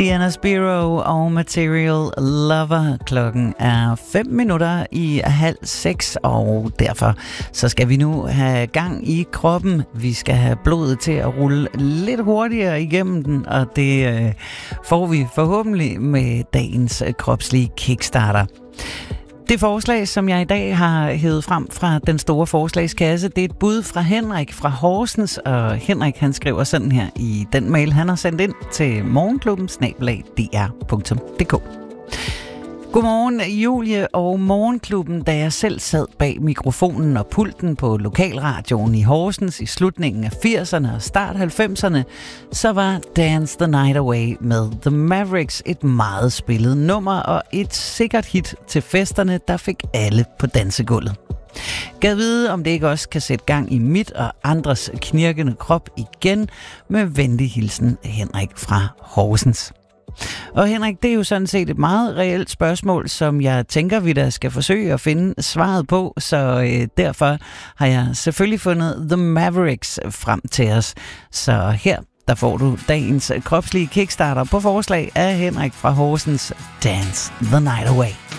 Tiana Spiro og Material Lover. Klokken er 5:05, og derfor så skal vi nu have gang i kroppen. Vi skal have blodet til at rulle lidt hurtigere igennem den, og det får vi forhåbentlig med dagens kropslige kickstarter. Det forslag, som jeg i dag har hævet frem fra den store forslagskasse, det er et bud fra Henrik fra Horsens, og Henrik han skriver sådan her i den mail, han har sendt ind til morgenklubben@dr.dk. Godmorgen Julie og Morgenklubben. Da jeg selv sad bag mikrofonen og pulten på lokalradioen i Horsens i slutningen af 80'erne og start 90'erne, så var Dance the Night Away med The Mavericks et meget spillet nummer og et sikkert hit til festerne, der fik alle på dansegulvet. Gad vide, om det ikke også kan sætte gang i mit og andres knirkende krop igen. Med venlig hilsen, Henrik fra Horsens. Og Henrik, det er jo sådan set et meget reelt spørgsmål, som jeg tænker, vi da skal forsøge at finde svaret på, så derfor har jeg selvfølgelig fundet The Mavericks frem til os. Så her, der får du dagens kropslige kickstarter på forslag af Henrik fra Horsens, Dance the Night Away.